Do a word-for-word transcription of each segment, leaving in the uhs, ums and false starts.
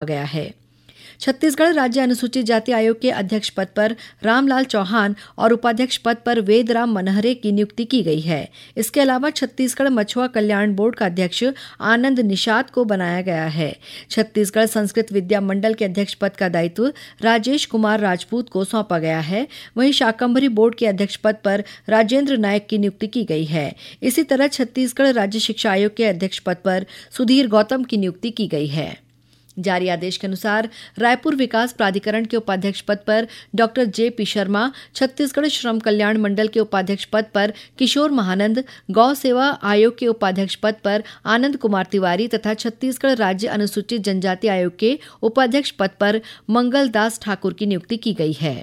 गया है। छत्तीसगढ़ राज्य अनुसूचित जाति आयोग के अध्यक्ष पद पर रामलाल चौहान और उपाध्यक्ष पद पर वेदराम मनहरे की नियुक्ति की गई है। इसके अलावा छत्तीसगढ़ मछुआ कल्याण बोर्ड का अध्यक्ष आनंद निषाद को बनाया गया है। छत्तीसगढ़ संस्कृत विद्या मंडल के अध्यक्ष पद का दायित्व राजेश कुमार राजपूत को सौंपा गया है। वहीं शाकंभरी बोर्ड के अध्यक्ष पद पर राजेंद्र नायक की नियुक्ति की गई है। इसी तरह छत्तीसगढ़ राज्य शिक्षा आयोग के अध्यक्ष पद पर सुधीर गौतम की नियुक्ति की गई है। जारी आदेश के अनुसार रायपुर विकास प्राधिकरण के उपाध्यक्ष पद पर doctor J P Sharma, Chhattisgarh श्रम कल्याण मंडल के उपाध्यक्ष पद पर किशोर महानंद, गौ सेवा आयोग के उपाध्यक्ष पद पर आनंद कुमार तिवारी तथा छत्तीसगढ़ राज्य अनुसूचित जनजाति आयोग के उपाध्यक्ष पद पर मंगल दास ठाकुर की नियुक्ति की गई है।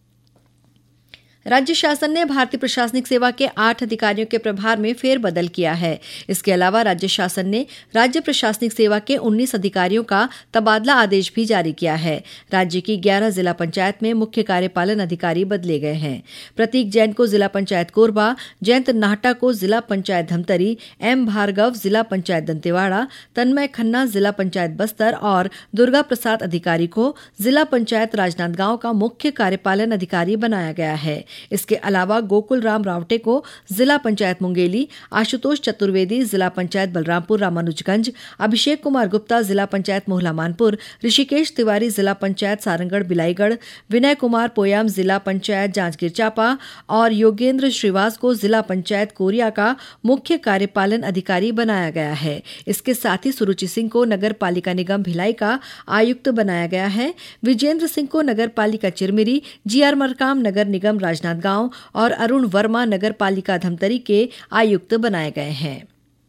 राज्य शासन ने भारतीय प्रशासनिक सेवा के आठ अधिकारियों के प्रभार में फेरबदल किया है। इसके अलावा राज्य शासन ने राज्य प्रशासनिक सेवा के उन्नीस अधिकारियों का तबादला आदेश भी जारी किया है। राज्य की ग्यारह जिला पंचायत में मुख्य कार्यपालन अधिकारी बदले गए हैं। प्रतीक जैन को जिला पंचायत कोरबा, जयंत नाहटा को जिला पंचायत धमतरी, एम भार्गव जिला पंचायत दंतेवाड़ा, तन्मय खन्ना जिला पंचायत बस्तर और दुर्गा प्रसाद अधिकारी को जिला पंचायत राजनांदगांव का मुख्य कार्यपालन अधिकारी बनाया गया है। इसके अलावा गोकुल राम रावटे को जिला पंचायत मुंगेली, आशुतोष चतुर्वेदी जिला पंचायत बलरामपुर रामानुजगंज, अभिषेक कुमार गुप्ता जिला पंचायत मोहला मानपुर, ऋषिकेश तिवारी जिला पंचायत सारंगढ़ बिलाईगढ़, विनय कुमार पोयाम जिला पंचायत जांजगीर चांपा और योगेंद्र श्रीवास को जिला पंचायत कोरिया का मुख्य कार्यपालन अधिकारी बनाया गया है। इसके साथ ही सुरुचि सिंह को नगर पालिका निगम भिलाई का आयुक्त बनाया गया है। विजेंद्र सिंह को नगर पालिका चिरमिरी, जी आर मरकाम नगर निगम राजनांदगांव और अरुण वर्मा नगर पालिका धमतरी के आयुक्त बनाए गए हैं।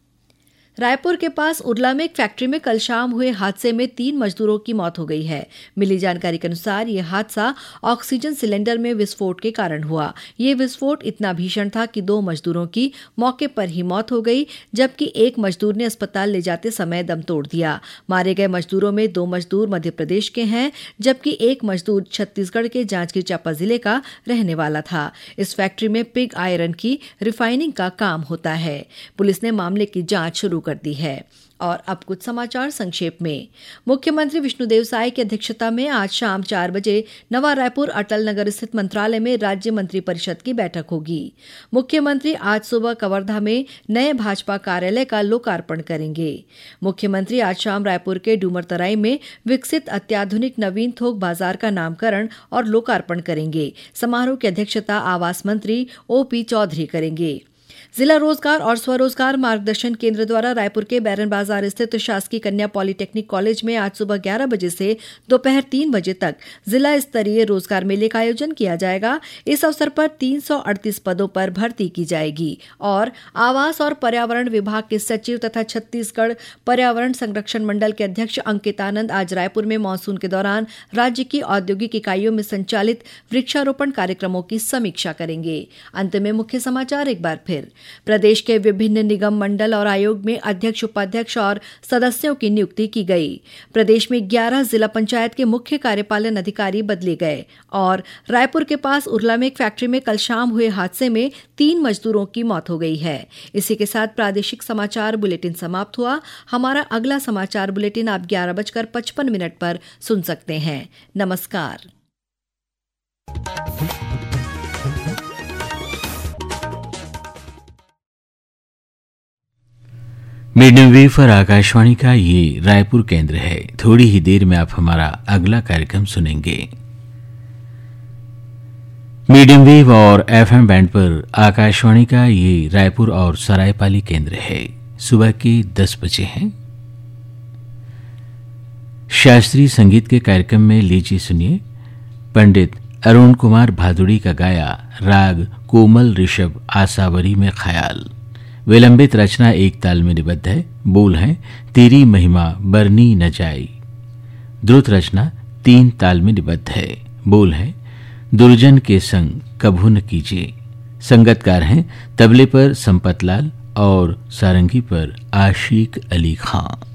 रायपुर के पास उरला में एक फैक्ट्री में कल शाम हुए हादसे में तीन मजदूरों की मौत हो गई है। मिली जानकारी के अनुसार यह हादसा ऑक्सीजन सिलेंडर में विस्फोट के कारण हुआ। यह विस्फोट इतना भीषण था कि दो मजदूरों की मौके पर ही मौत हो गई, जबकि एक मजदूर ने अस्पताल ले जाते समय दम तोड़ दिया। मारे गए मजदूरों में दो मजदूर मध्य प्रदेश के हैं, जबकि एक मजदूर छत्तीसगढ़ के जांजगीर चांपा जिले का रहने वाला था। इस फैक्ट्री में पिग आयरन की रिफाइनिंग का काम होता है। पुलिस ने मामले की जांच शुरू कर दी है। और अब कुछ समाचार संक्षेप में। मुख्यमंत्री विष्णुदेव साय की अध्यक्षता में आज शाम चार बजे नवा रायपुर अटल नगर स्थित मंत्रालय में राज्य मंत्रिपरिषद की बैठक होगी। मुख्यमंत्री आज सुबह कवर्धा में नए भाजपा कार्यालय का लोकार्पण करेंगे। मुख्यमंत्री आज शाम रायपुर के डूमरतराई में विकसित अत्याधुनिक नवीन थोक बाजार का नामकरण और लोकार्पण करेंगे। समारोह की अध्यक्षता आवास मंत्री ओ पी चौधरी करेंगे। जिला रोजगार और स्वरोजगार मार्गदर्शन केंद्र द्वारा रायपुर के बैरन बाजार स्थित शासकीय कन्या पॉलिटेक्निक कॉलेज में आज सुबह ग्यारह बजे से दोपहर तीन बजे तक जिला स्तरीय रोजगार मेले का आयोजन किया जाएगा। इस अवसर पर तीन सौ अड़तीस पदों पर भर्ती की जाएगी। और आवास और पर्यावरण विभाग के सचिव तथा छत्तीसगढ़ पर्यावरण संरक्षण मंडल के अध्यक्ष अंकित आनंद आज रायपुर में मानसून के दौरान राज्य की औद्योगिक इकाइयों में संचालित वृक्षारोपण कार्यक्रमों की समीक्षा करेंगे। अंत में मुख्य समाचार एक बार फिर। प्रदेश के विभिन्न निगम मंडल और आयोग में अध्यक्ष, उपाध्यक्ष और सदस्यों की नियुक्ति की गई। प्रदेश में ग्यारह जिला पंचायत के मुख्य कार्यपालन अधिकारी बदले गए। और रायपुर के पास उरला में एक फैक्ट्री में कल शाम हुए हादसे में तीन मजदूरों की मौत हो गई है। इसी के साथ प्रादेशिक समाचार बुलेटिन समाप्त हुआ। हमारा अगला समाचार बुलेटिन आप ग्यारह बजकर पचपन मिनट पर सुन सकते हैं। नमस्कार। मीडियम वेव पर आकाशवाणी का ये रायपुर केंद्र है। थोड़ी ही देर में आप हमारा अगला कार्यक्रम सुनेंगे। मीडियम वेव और एफएम बैंड पर आकाशवाणी का ये रायपुर और सरायपाली केंद्र है। सुबह के दस बजे हैं। शास्त्रीय संगीत के कार्यक्रम में लीजिए सुनिए पंडित अरुण कुमार भादुड़ी का गाया राग कोमल ऋषभ आसावरी में ख्याल। विलंबित रचना एक ताल में निबद्ध है। बोल हैं तेरी महिमा बरनी न जाई। द्रुत रचना तीन ताल में निबद्ध है। बोल हैं दुर्जन के संग कभू न कीजिए। संगतकार हैं तबले पर संपतलाल और सारंगी पर आशिक अली खां।